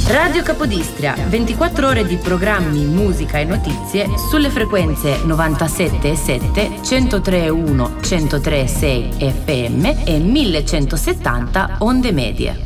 Radio Capodistria, 24 ore di programmi, musica e notizie sulle frequenze 97,7, 103,1, 103,6 FM e 1170 onde medie.